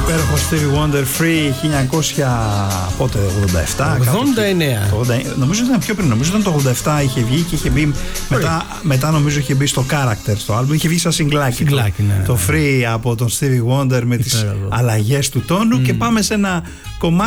Υπέροχο Stevie Wonder, Free, 1987. 89. Νομίζω ήταν πιο πριν, νομίζω ήταν το 87 είχε βγει και είχε μπει. Μετά νομίζω είχε μπει στο Character στο album, είχε βγει σαν συγκλάκι. Το Free από τον Stevie Wonder με τις αλλαγές του τόνου. Και πάμε σε ένα κομμάτι